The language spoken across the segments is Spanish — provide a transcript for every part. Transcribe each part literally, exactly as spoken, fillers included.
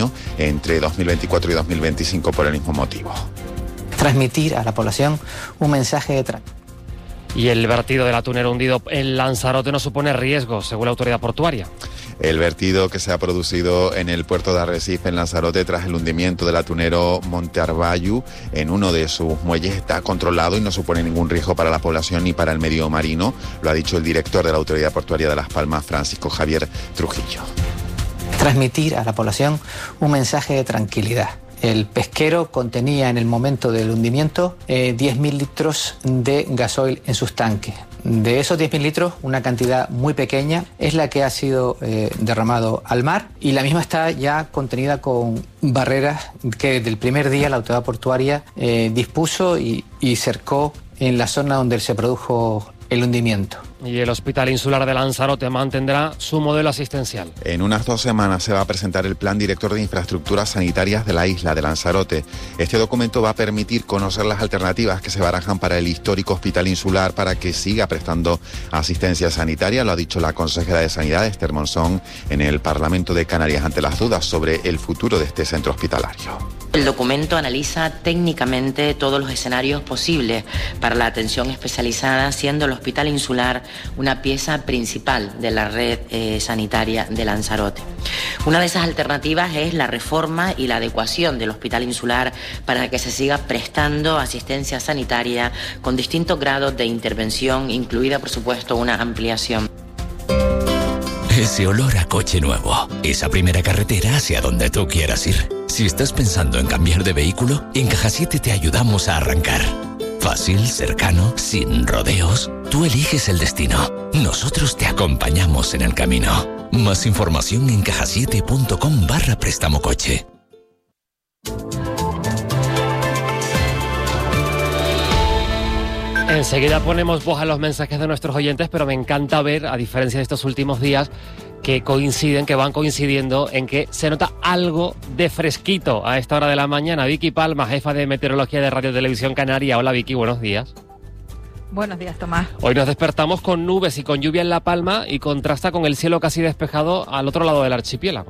año entre dos mil veinticuatro y dos mil veinticinco por el mismo motivo. Transmitir a la población un mensaje de tranquilidad. Y el vertido del atunero hundido en Lanzarote no supone riesgo, según la autoridad portuaria. El vertido que se ha producido en el puerto de Arrecife, en Lanzarote, tras el hundimiento del atunero Monte Arbayu en uno de sus muelles, está controlado y no supone ningún riesgo para la población ni para el medio marino. Lo ha dicho el director de la Autoridad Portuaria de Las Palmas, Francisco Javier Trujillo. Transmitir a la población un mensaje de tranquilidad. El pesquero contenía en el momento del hundimiento eh, diez mil litros de gasoil en sus tanques. De esos diez mil litros, una cantidad muy pequeña es la que ha sido eh, derramado al mar, y la misma está ya contenida con barreras que desde el primer día la autoridad portuaria eh, dispuso y, y cercó en la zona donde se produjo el hundimiento. Y el Hospital Insular de Lanzarote mantendrá su modelo asistencial. En unas dos semanas se va a presentar el Plan Director de Infraestructuras Sanitarias de la isla de Lanzarote. Este documento va a permitir conocer las alternativas que se barajan para el histórico Hospital Insular para que siga prestando asistencia sanitaria. Lo ha dicho la consejera de Sanidad, Esther Monzón, en el Parlamento de Canarias ante las dudas sobre el futuro de este centro hospitalario. El documento analiza técnicamente todos los escenarios posibles para la atención especializada, siendo el Hospital Insular una pieza principal de la red eh, sanitaria de Lanzarote. Una de esas alternativas es la reforma y la adecuación del Hospital Insular para que se siga prestando asistencia sanitaria con distintos grados de intervención, incluida, por supuesto, una ampliación. Ese olor a coche nuevo, esa primera carretera hacia donde tú quieras ir. Si estás pensando en cambiar de vehículo, en Caja siete te ayudamos a arrancar. Fácil, cercano, sin rodeos. Tú eliges el destino. Nosotros te acompañamos en el camino. Más información en cajasiete.com barra préstamo coche. Enseguida ponemos voz a los mensajes de nuestros oyentes, pero me encanta ver, a diferencia de estos últimos días, que coinciden, que van coincidiendo en que se nota algo de fresquito a esta hora de la mañana. Vicky Palma, jefa de meteorología de Radio Televisión Canaria. Hola Vicky, buenos días. Buenos días, Tomás. Hoy nos despertamos con nubes y con lluvia en La Palma y contrasta con el cielo casi despejado al otro lado del archipiélago.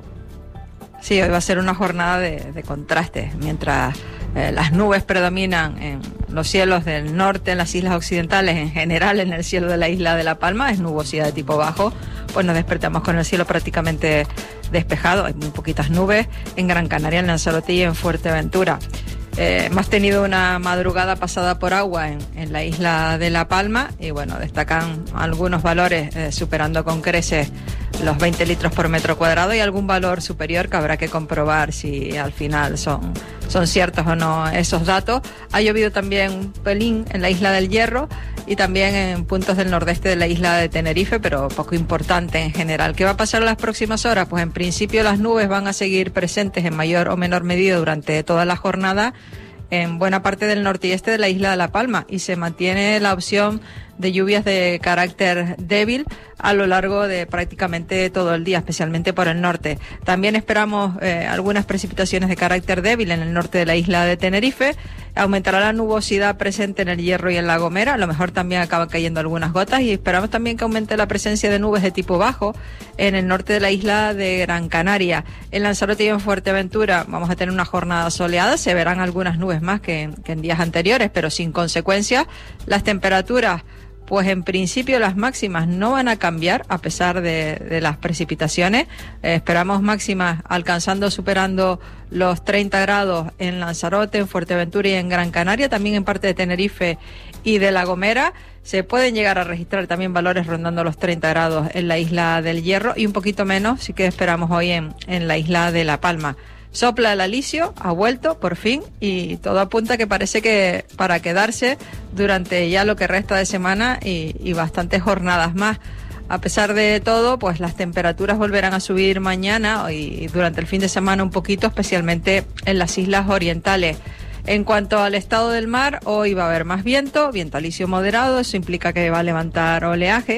Sí, hoy va a ser una jornada de, de contrastes. Mientras eh, las nubes predominan en los cielos del norte, en las islas occidentales, en general en el cielo de la isla de La Palma, es nubosidad de tipo bajo, pues nos despertamos con el cielo prácticamente despejado. Hay muy poquitas nubes en Gran Canaria, en Lanzarote y en Fuerteventura. Eh, hemos tenido una madrugada pasada por agua en, en la isla de La Palma y bueno, destacan algunos valores eh, superando con creces los veinte litros por metro cuadrado y algún valor superior que habrá que comprobar si al final son, son ciertos o no esos datos. Ha llovido también un pelín en la isla del Hierro y también en puntos del nordeste de la isla de Tenerife, pero poco importante en general. ¿Qué va a pasar en las próximas horas? Pues en principio las nubes van a seguir presentes en mayor o menor medida durante toda la jornada en buena parte del norte y este de la isla de La Palma y se mantiene la opción de lluvias de carácter débil a lo largo de prácticamente todo el día, especialmente por el norte. También esperamos eh, algunas precipitaciones de carácter débil en el norte de la isla de Tenerife. Aumentará la nubosidad presente en el Hierro y en La Gomera. A lo mejor también acaban cayendo algunas gotas y esperamos también que aumente la presencia de nubes de tipo bajo en el norte de la isla de Gran Canaria. En Lanzarote y en Fuerteventura vamos a tener una jornada soleada. Se verán algunas nubes más que, que en días anteriores, pero sin consecuencias. Las temperaturas, pues en principio las máximas no van a cambiar a pesar de, de las precipitaciones. Eh, esperamos máximas alcanzando, superando los treinta grados en Lanzarote, en Fuerteventura y en Gran Canaria, también en parte de Tenerife y de La Gomera. Se pueden llegar a registrar también valores rondando los treinta grados en la isla del Hierro y un poquito menos, sí que esperamos hoy en, en la isla de La Palma. Sopla el alisio, ha vuelto por fin y todo apunta que parece que para quedarse durante ya lo que resta de semana y, y bastantes jornadas más. A pesar de todo, pues las temperaturas volverán a subir mañana y durante el fin de semana un poquito, especialmente en las islas orientales. En cuanto al estado del mar, hoy va a haber más viento, viento alisio moderado, eso implica que va a levantar oleaje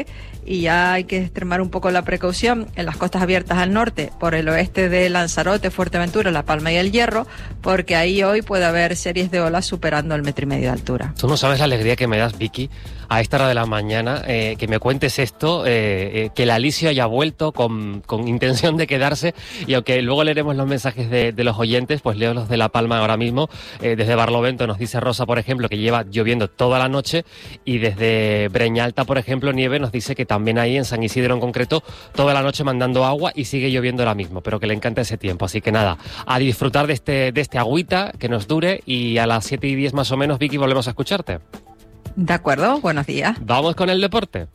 y ya hay que extremar un poco la precaución en las costas abiertas al norte, por el oeste de Lanzarote, Fuerteventura, La Palma y El Hierro, porque ahí hoy puede haber series de olas superando el metro y medio de altura. Tú no sabes la alegría que me das, Vicky, a esta hora de la mañana, eh, que me cuentes esto, eh, eh, que la Alicia haya vuelto con, con intención de quedarse, y aunque luego leeremos los mensajes de, de los oyentes, pues leo los de La Palma ahora mismo. Eh, desde Barlovento nos dice Rosa, por ejemplo, que lleva lloviendo toda la noche, y desde Breñalta, por ejemplo, Nieve nos dice que también ahí en San Isidro en concreto, toda la noche mandando agua y sigue lloviendo ahora mismo, pero que le encanta ese tiempo. Así que nada, a disfrutar de este, de este agüita que nos dure, y a las siete y diez más o menos, Vicky, volvemos a escucharte. De acuerdo, buenos días. Vamos con el deporte.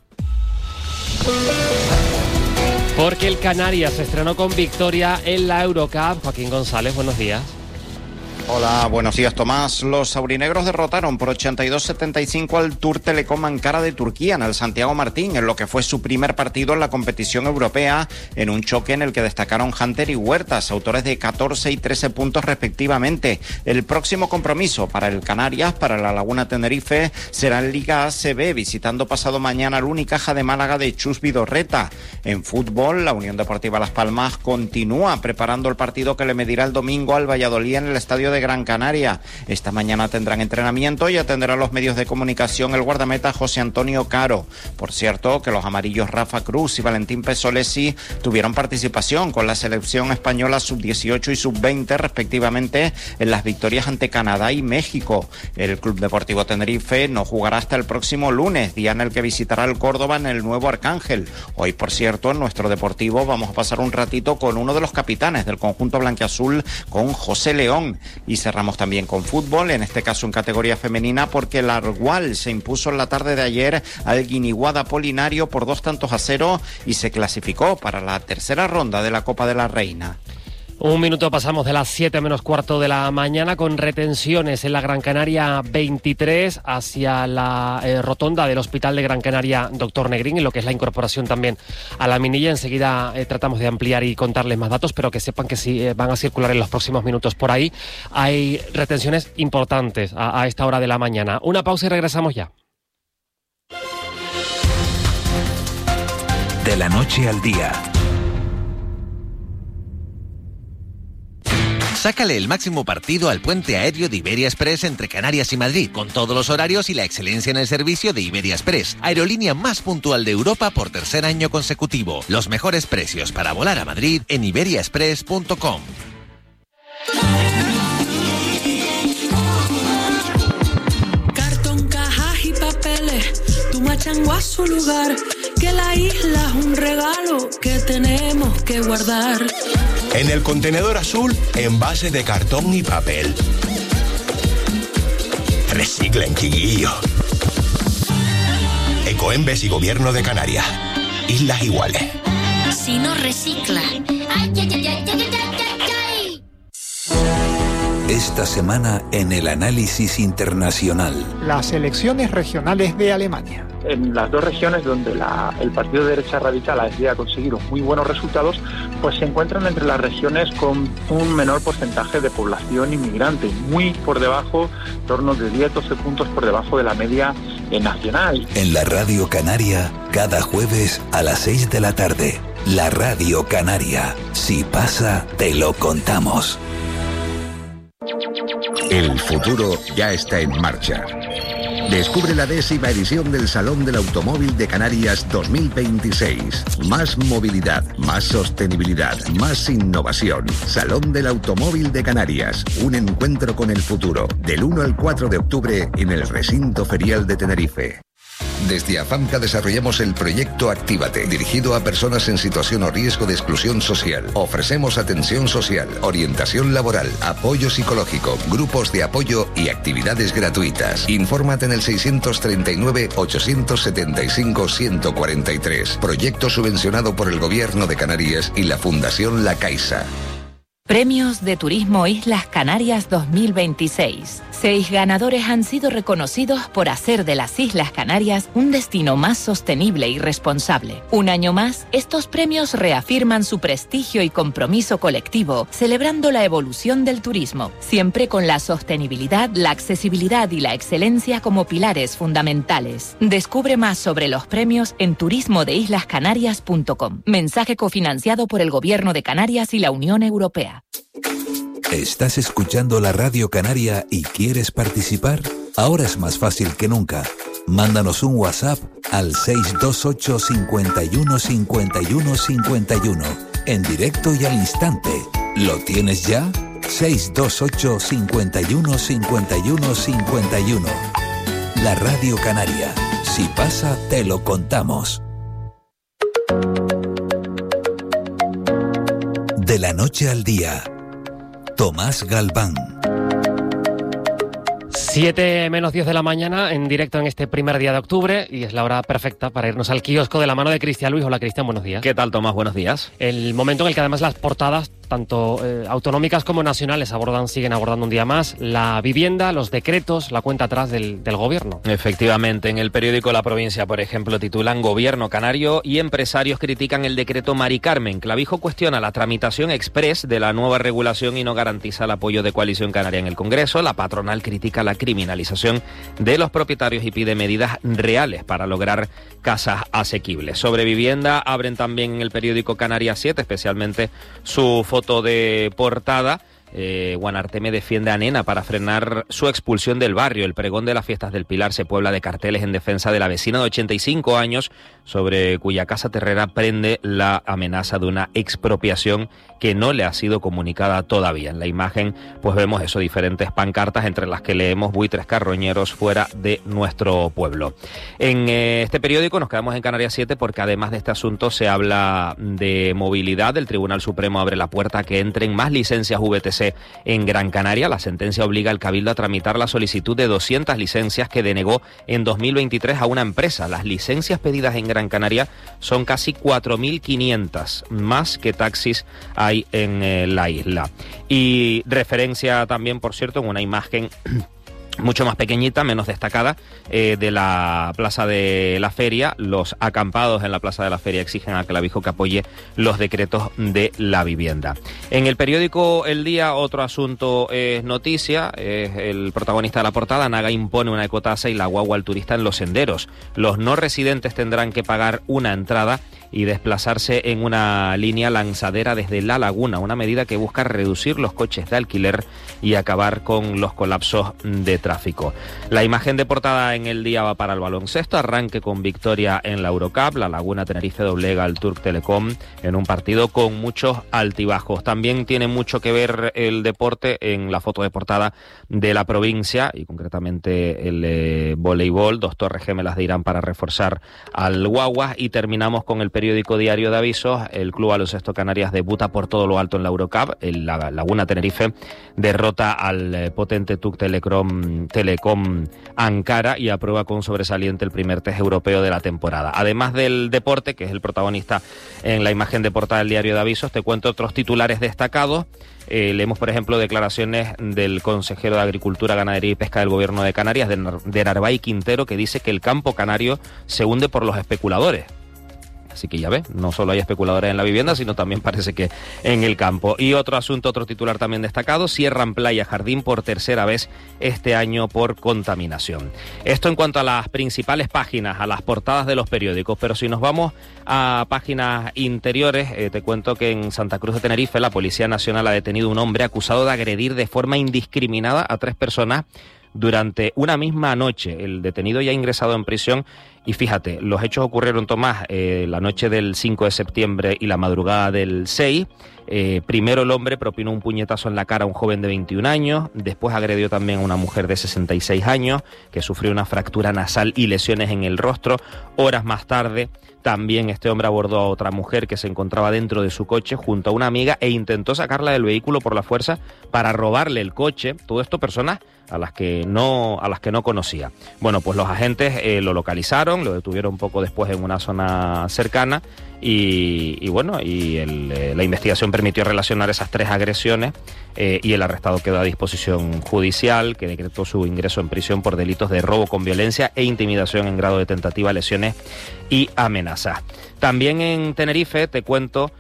Porque el Canarias se estrenó con victoria en la Eurocup. Joaquín González, buenos días. Hola, buenos días, Tomás. Los aurinegros derrotaron por ochenta y dos a setenta y cinco al Tour Telecom Ankara de Turquía en el Santiago Martín, en lo que fue su primer partido en la competición europea, en un choque en el que destacaron Hunter y Huertas, autores de catorce y trece puntos respectivamente. El próximo compromiso para el Canarias, para la Laguna Tenerife, será en Liga A C B, visitando pasado mañana al Unicaja de Málaga de Chus Vidorreta. En fútbol, la Unión Deportiva Las Palmas continúa preparando el partido que le medirá el domingo al Valladolid en el estadio de Gran Canaria. Esta mañana tendrán entrenamiento y atenderá a los medios de comunicación el guardameta José Antonio Caro. Por cierto, que los amarillos Rafa Cruz y Valentín Pesolesi tuvieron participación con la selección española sub dieciocho y sub veinte respectivamente en las victorias ante Canadá y México. El Club Deportivo Tenerife no jugará hasta el próximo lunes, día en el que visitará el Córdoba en el Nuevo Arcángel. Hoy, por cierto, en nuestro Deportivo vamos a pasar un ratito con uno de los capitanes del conjunto blanquiazul, con José León. Y cerramos también con fútbol, en este caso en categoría femenina, porque el Argual se impuso en la tarde de ayer al Guiniguada Polinario por dos tantos a cero y se clasificó para la tercera ronda de la Copa de la Reina. Un minuto pasamos de las siete menos cuarto de la mañana, con retenciones en la Gran Canaria veintitrés hacia la eh, rotonda del Hospital de Gran Canaria Doctor Negrín, en lo que es la incorporación también a la Minilla. Enseguida eh, tratamos de ampliar y contarles más datos, pero que sepan que sí eh, van a circular en los próximos minutos por ahí. Hay retenciones importantes a, a esta hora de la mañana. Una pausa y regresamos ya. De la noche al día. Sácale el máximo partido al puente aéreo de Iberia Express entre Canarias y Madrid, con todos los horarios y la excelencia en el servicio de Iberia Express, aerolínea más puntual de Europa por tercer año consecutivo. Los mejores precios para volar a Madrid en iberia express punto com. Cartón, cajas y papeles, tu machango a su lugar, que la isla es un regalo que tenemos que guardar. En el contenedor azul, envase de cartón y papel. Reciclen, chiquillo. Ecoembes y Gobierno de Canarias. Islas iguales. Si no recicla. Ay, ay, ay, ay, ay, ay, ay. Esta semana en el análisis internacional. Las elecciones regionales de Alemania. En las dos regiones donde la, el partido de derecha radical ha conseguido muy buenos resultados, pues se encuentran entre las regiones con un menor porcentaje de población inmigrante, muy por debajo, en torno de diez a doce puntos por debajo de la media nacional. En la Radio Canaria, cada jueves a las seis de la tarde. La Radio Canaria. Si pasa, te lo contamos. El futuro ya está en marcha. Descubre la décima edición del Salón del Automóvil de Canarias dos mil veintiséis. Más movilidad, más sostenibilidad, más innovación. Salón del Automóvil de Canarias. Un encuentro con el futuro. Del uno al cuatro de octubre en el Recinto Ferial de Tenerife. Desde AFAMCA desarrollamos el proyecto Actívate, dirigido a personas en situación o riesgo de exclusión social. Ofrecemos atención social, orientación laboral, apoyo psicológico, grupos de apoyo y actividades gratuitas. Infórmate en el seiscientos treinta y nueve, ochocientos setenta y cinco, ciento cuarenta y tres. Proyecto subvencionado por el Gobierno de Canarias y la Fundación La Caixa. Premios de Turismo Islas Canarias dos mil veintiséis. Seis ganadores han sido reconocidos por hacer de las Islas Canarias un destino más sostenible y responsable. Un año más, estos premios reafirman su prestigio y compromiso colectivo, celebrando la evolución del turismo, siempre con la sostenibilidad, la accesibilidad y la excelencia como pilares fundamentales. Descubre más sobre los premios en turismo de islas canarias punto com. Mensaje cofinanciado por el Gobierno de Canarias y la Unión Europea. ¿Estás escuchando la Radio Canaria y quieres participar? Ahora es más fácil que nunca. Mándanos un WhatsApp al seis dos ocho, cincuenta y uno, cincuenta y uno, cincuenta y uno, en directo y al instante. ¿Lo tienes ya? seis dos ocho, cincuenta y uno, cincuenta y uno, cincuenta y uno. La Radio Canaria. Si pasa, te lo contamos. De la noche al día. Tomás Galván. siete menos diez de la mañana, en directo en este primer día de octubre, y es la hora perfecta para irnos al kiosco de la mano de Cristian Luis. Hola, Cristian, buenos días. ¿Qué tal, Tomás? Buenos días. El momento en el que además las portadas, tanto eh, autonómicas como nacionales, abordan, siguen abordando un día más la vivienda, los decretos, la cuenta atrás del, del gobierno. Efectivamente, en el periódico La Provincia, por ejemplo, titulan Gobierno canario y empresarios critican el decreto Mari Carmen. Clavijo cuestiona la tramitación express de la nueva regulación y no garantiza el apoyo de Coalición Canaria en el Congreso. La patronal critica la criminalización de los propietarios y pide medidas reales para lograr casas asequibles. Sobre vivienda abren también en el periódico Canarias siete, especialmente su foto de portada. Eh, Guanarteme defiende a Nena para frenar su expulsión del barrio. El pregón de las fiestas del Pilar se puebla de carteles en defensa de la vecina de ochenta y cinco años, sobre cuya casa terrera prende la amenaza de una expropiación que no le ha sido comunicada todavía. En la imagen pues vemos eso, diferentes pancartas entre las que leemos buitres carroñeros fuera de nuestro pueblo. En eh, este periódico nos quedamos en Canarias siete porque además de este asunto se habla de movilidad. El Tribunal Supremo abre la puerta a que entren más licencias V T C en Gran Canaria. La sentencia obliga al Cabildo a tramitar la solicitud de doscientas licencias que denegó en dos mil veintitrés a una empresa. Las licencias pedidas en Gran Canaria son casi cuatro mil quinientas, más que taxis hay en eh, la isla. Y referencia también, por cierto, en una imagen mucho más pequeñita, menos destacada, eh, de la Plaza de la Feria. Los acampados en la Plaza de la Feria exigen a Clavijo que apoye los decretos de la vivienda. En el periódico El Día, otro asunto es noticia, es el protagonista de la portada. Naga impone una ecotasa y la guagua al turista en los senderos. Los no residentes tendrán que pagar una entrada y desplazarse en una línea lanzadera desde La Laguna, una medida que busca reducir los coches de alquiler y acabar con los colapsos de tráfico. La imagen de portada en El Día va para el baloncesto, arranque con victoria en la Eurocup. La Laguna Tenerife doblega al Turk Telecom en un partido con muchos altibajos. También tiene mucho que ver el deporte en la foto de portada de La Provincia, y concretamente el eh, voleibol. Dos torres gemelas de Irán para reforzar al Guaguas. Y terminamos con el periódico Diario de Avisos. El Club Baloncesto Canarias debuta por todo lo alto en la Eurocup. El, la Laguna Tenerife derrota al eh, potente Turk Telecom, Telecom Ankara y aprueba con sobresaliente el primer test europeo de la temporada. Además del deporte, que es el protagonista en la imagen de portada del Diario de Avisos, te cuento otros titulares destacados. Eh, leemos, por ejemplo, declaraciones del consejero de Agricultura, Ganadería y Pesca del Gobierno de Canarias, de, Nar- de Narváez Quintero, que dice que el campo canario se hunde por los especuladores. Así que ya ves, no solo hay especuladores en la vivienda, sino también parece que en el campo. Y otro asunto, otro titular también destacado: cierran Playa Jardín por tercera vez este año por contaminación. Esto en cuanto a las principales páginas, a las portadas de los periódicos. Pero si nos vamos a páginas interiores, eh, te cuento que en Santa Cruz de Tenerife la Policía Nacional ha detenido a un hombre acusado de agredir de forma indiscriminada a tres personas durante una misma noche. El detenido ya ha ingresado en prisión. Y fíjate, los hechos ocurrieron, Tomás, eh, la noche del cinco de septiembre y la madrugada del seis. Eh, primero el hombre propinó un puñetazo en la cara a un joven de veintiún años, después agredió también a una mujer de sesenta y seis años, que sufrió una fractura nasal y lesiones en el rostro. Horas más tarde, también este hombre abordó a otra mujer que se encontraba dentro de su coche junto a una amiga e intentó sacarla del vehículo por la fuerza para robarle el coche. Todo esto personas a las que no, a las que no conocía. Bueno, pues los agentes eh, lo localizaron, detuvieron, lo detuvieron poco después en una zona cercana y, y bueno, y el, eh, la investigación permitió relacionar esas tres agresiones eh, y el arrestado quedó a disposición judicial, que decretó su ingreso en prisión por delitos de robo con violencia e intimidación en grado de tentativa, lesiones y amenaza. También en Tenerife, te cuento,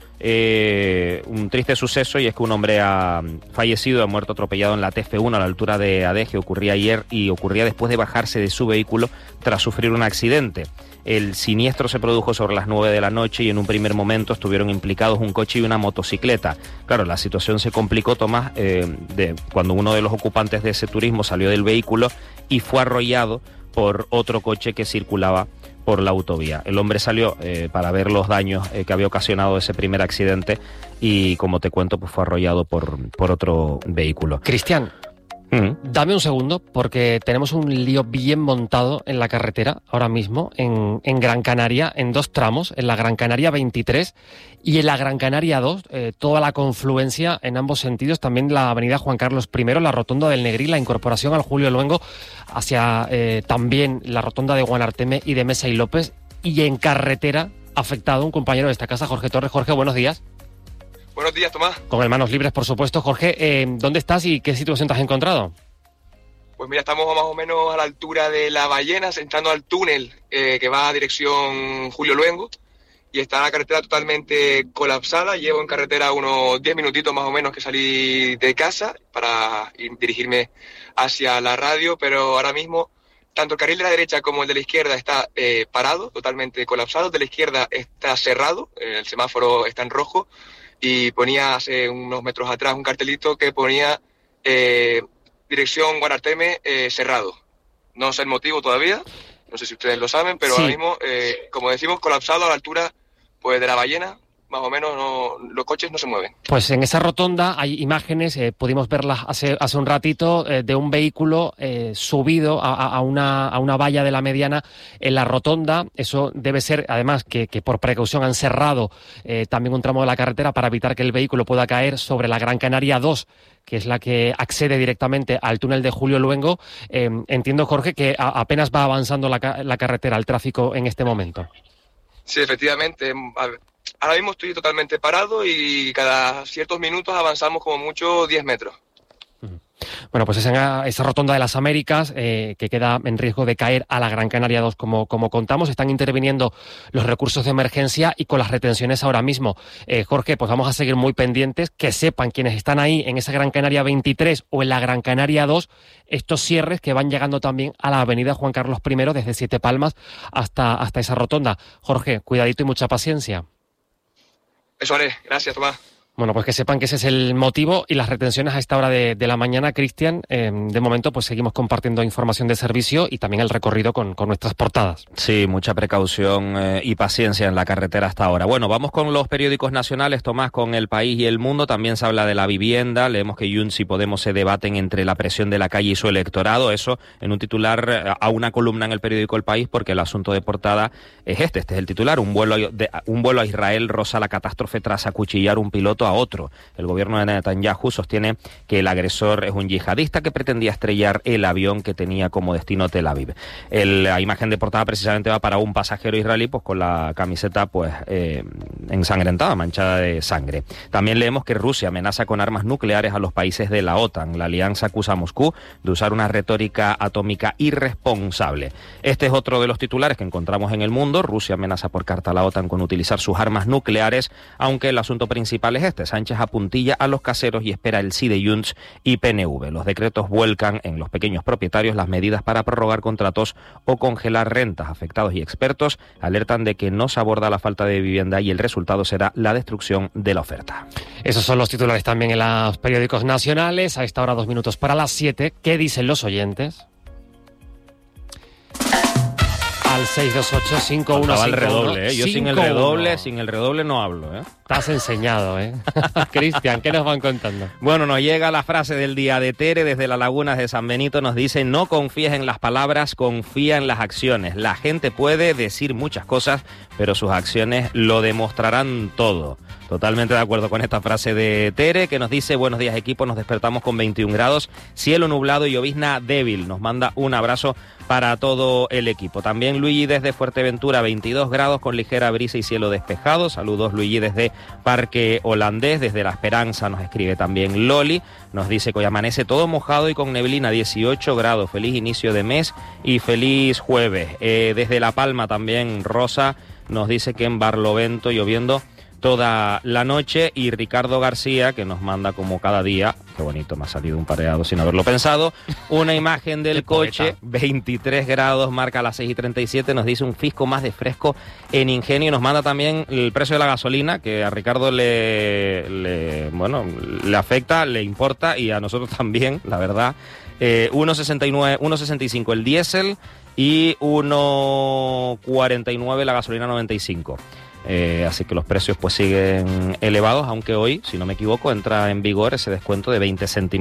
eh, un triste suceso, y es que un hombre ha fallecido, ha muerto atropellado en la T F uno a la altura de Adeje. Ocurría ayer y ocurría después de bajarse de su vehículo tras sufrir un accidente. El siniestro se produjo sobre las nueve de la noche y en un primer momento estuvieron implicados un coche y una motocicleta. Claro, la situación se complicó, Tomás, eh, de, cuando uno de los ocupantes de ese turismo salió del vehículo y fue arrollado por otro coche que circulaba por la autovía. El hombre salió eh, para ver los daños eh, que había ocasionado ese primer accidente y, como te cuento, pues fue arrollado por, por otro vehículo. Cristian, Mm. dame un segundo, porque tenemos un lío bien montado en la carretera ahora mismo, en, en Gran Canaria, en dos tramos, en la Gran Canaria veintitrés y en la Gran Canaria dos, eh, toda la confluencia en ambos sentidos, también la avenida Juan Carlos primero, la rotonda del Negrí, la incorporación al Julio Luengo, hacia eh, también la rotonda de Guanarteme y de Mesa y López, y en carretera afectado un compañero de esta casa, Jorge Torres. Jorge, buenos días. Buenos días, Tomás. Con manos libres, por supuesto. Jorge, eh, ¿dónde estás y qué situación te has encontrado? Pues mira, estamos más o menos a la altura de La Ballena, entrando al túnel eh, que va a dirección Julio Luengo, y está la carretera totalmente colapsada. Llevo en carretera unos diez minutitos más o menos que salí de casa para ir, dirigirme hacia la radio, pero ahora mismo tanto el carril de la derecha como el de la izquierda está eh, parado, totalmente colapsado. El de la izquierda está cerrado, el semáforo está en rojo, y ponía hace unos metros atrás un cartelito que ponía eh, dirección Guanarteme eh, cerrado. No sé el motivo todavía, no sé si ustedes lo saben, pero sí. Ahora mismo, eh, como decimos, colapsado a la altura pues de La Ballena. Más o menos no, los coches no se mueven. Pues en esa rotonda hay imágenes, eh, pudimos verlas hace, hace un ratito, eh, de un vehículo eh, subido a, a, una, a una valla de la mediana en la rotonda. Eso debe ser, además, que, que por precaución han cerrado eh, también un tramo de la carretera para evitar que el vehículo pueda caer sobre la Gran Canaria dos, que es la que accede directamente al túnel de Julio Luengo. Eh, entiendo, Jorge, que a, apenas va avanzando la, la carretera, el tráfico en este momento. Sí, efectivamente. A ver, ahora mismo estoy totalmente parado y cada ciertos minutos avanzamos como mucho diez metros. Bueno, pues esa, esa rotonda de las Américas, eh, que queda en riesgo de caer a la Gran Canaria dos, como, como contamos. Están interviniendo los recursos de emergencia y con las retenciones ahora mismo. Eh, Jorge, pues vamos a seguir muy pendientes, que sepan quienes están ahí en esa Gran Canaria veintitrés o en la Gran Canaria dos, estos cierres que van llegando también a la avenida Juan Carlos primero, desde Siete Palmas hasta, hasta esa rotonda. Jorge, cuidadito y mucha paciencia. Eso haré. Gracias, Tomás. Bueno, pues que sepan que ese es el motivo y las retenciones a esta hora de, de la mañana, Cristian. Eh, de momento, pues seguimos compartiendo información de servicio y también el recorrido con, con nuestras portadas. Sí, mucha precaución eh, y paciencia en la carretera hasta ahora. Bueno, vamos con los periódicos nacionales, Tomás, con El País y El Mundo. También se habla de la vivienda. Leemos que Junts y Podemos se debaten entre la presión de la calle y su electorado. Eso en un titular a una columna en el periódico El País, porque el asunto de portada es este. Este es el titular. Un vuelo, de, un vuelo a Israel roza la catástrofe tras acuchillar un piloto a otro. El gobierno de Netanyahu sostiene que el agresor es un yihadista que pretendía estrellar el avión que tenía como destino Tel Aviv. El, la imagen de portada precisamente va para un pasajero israelí, pues con la camiseta pues eh, ensangrentada, manchada de sangre. También leemos que Rusia amenaza con armas nucleares a los países de la OTAN. La alianza acusa a Moscú de usar una retórica atómica irresponsable. Este es otro de los titulares que encontramos en El Mundo. Rusia amenaza por carta a la OTAN con utilizar sus armas nucleares, aunque el asunto principal es este. Sánchez apuntilla a los caseros y espera el sí de Junts y P N V. Los decretos vuelcan en los pequeños propietarios las medidas para prorrogar contratos o congelar rentas. Afectados y expertos alertan de que no se aborda la falta de vivienda y el resultado será la destrucción de la oferta. Esos son los titulares también en los periódicos nacionales. A esta hora, dos minutos para las siete. ¿Qué dicen los oyentes? Al seis dos ocho cinco uno cinco uno. el redoble, ¿eh? Yo sin el redoble, sin el redoble no hablo, ¿eh? Estás enseñado, ¿eh? Cristian, ¿qué nos van contando? Bueno, nos llega la frase del día de Tere desde las Lagunas de San Benito. Nos dice: no confíes en las palabras, confía en las acciones. La gente puede decir muchas cosas, pero sus acciones lo demostrarán todo. Totalmente de acuerdo con esta frase de Tere, que nos dice: buenos días, equipo, nos despertamos con veintiún grados, cielo nublado y llovizna débil. Nos manda un abrazo para todo el equipo. También Luigi desde Fuerteventura, veintidós grados con ligera brisa y cielo despejado. Saludos Luigi desde Parque Holandés. Desde La Esperanza nos escribe también Loli. Nos dice que hoy amanece todo mojado y con neblina, dieciocho grados. Feliz inicio de mes y feliz jueves. Eh, desde La Palma también Rosa nos dice que en Barlovento lloviendo toda la noche. Y Ricardo García, que nos manda como cada día, qué bonito, me ha salido un pareado sin haberlo pensado, una imagen del coche, veintitrés grados, marca las seis y treinta y siete, nos dice un fisco más de fresco en Ingenio, y nos manda también el precio de la gasolina, que a Ricardo le, le bueno, le afecta, le importa, y a nosotros también, la verdad. eh, uno sesenta y nueve, uno sesenta y cinco el diésel y uno cuarenta y nueve la gasolina noventa y cinco. Eh, así que los precios pues siguen elevados, aunque hoy, si no me equivoco, entra en vigor ese descuento de veinte céntimos